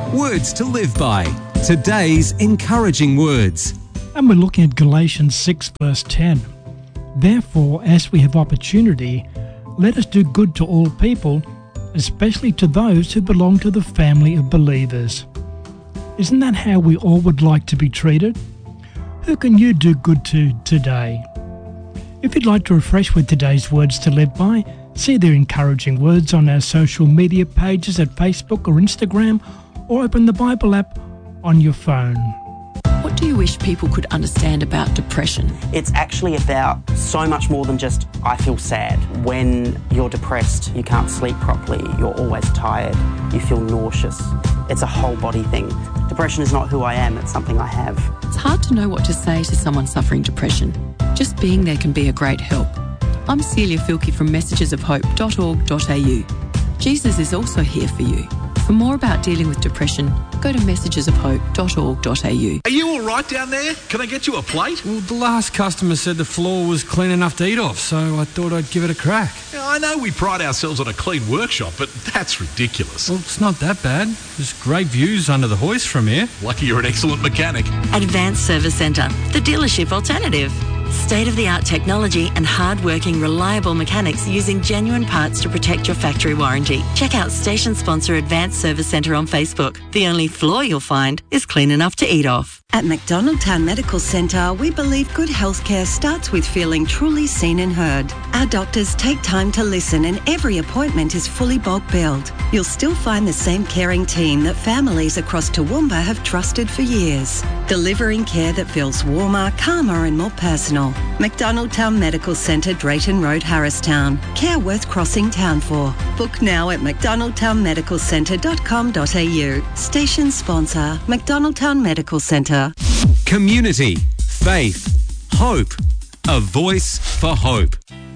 Words to live by. Today's encouraging words. And we're looking at Galatians 6 verse 10. Therefore, as we have opportunity, let us do good to all people, especially to those who belong to the family of believers. Isn't that how we all would like to be treated? Who can you do good to today? If you'd like to refresh with today's words to live by, see their encouraging words on our social media pages at Facebook or Instagram, or open the Bible app on your phone. What do you wish people could understand about depression? It's actually about so much more than just, I feel sad. When you're depressed, you can't sleep properly, you're always tired, you feel nauseous. It's a whole body thing. Depression is not who I am, it's something I have. It's hard to know what to say to someone suffering depression. Just being there can be a great help. I'm Celia Filkey from messagesofhope.org.au. Jesus is also here for you. For more about dealing with depression, go to messagesofhope.org.au. Are you all right down there? Can I get you a plate? Well, the last customer said the floor was clean enough to eat off, so I thought I'd give it a crack. Yeah, I know we pride ourselves on a clean workshop, but that's ridiculous. Well, it's not that bad. There's great views under the hoist from here. Lucky you're an excellent mechanic. Advanced Service Centre, the dealership alternative. State-of-the-art technology and hard-working, reliable mechanics using genuine parts to protect your factory warranty. Check out station sponsor Advanced Service Centre on Facebook. The only floor you'll find is clean enough to eat off. At McDonaldtown Medical Centre, we believe good healthcare starts with feeling truly seen and heard. Our doctors take time to listen and every appointment is fully bulk billed. You'll still find the same caring team that families across Toowoomba have trusted for years, delivering care that feels warmer, calmer and more personal. McDonaldtown Medical Centre, Drayton Road, Harristown. Care worth crossing town for. Book now at mcdonaldtownmedicalcentre.com.au. Station sponsor, McDonaldtown Medical Centre. Community, faith, hope. A voice for hope.